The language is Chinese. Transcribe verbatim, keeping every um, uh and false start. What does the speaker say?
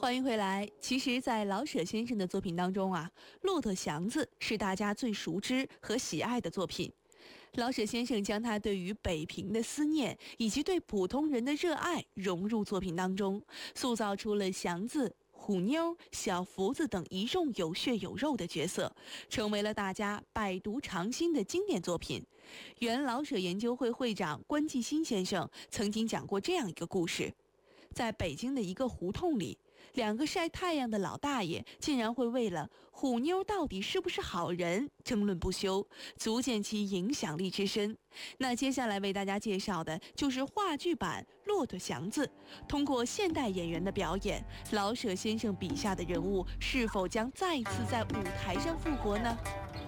欢迎回来。其实，在老舍先生的作品当中啊，《骆驼祥子》是大家最熟知和喜爱的作品。老舍先生将他对于北平的思念以及对普通人的热爱融入作品当中，塑造出了祥子、虎妞、小福子等一众有血有肉的角色，成为了大家百读常新的经典作品。原老舍研究会会长关继新先生曾经讲过这样一个故事：在北京的一个胡同里，两个晒太阳的老大爷竟然会为了虎妞到底是不是好人争论不休，足见其影响力之深。那接下来为大家介绍的就是话剧版《骆驼祥子》，通过现代演员的表演，老舍先生笔下的人物是否将再次在舞台上复活呢？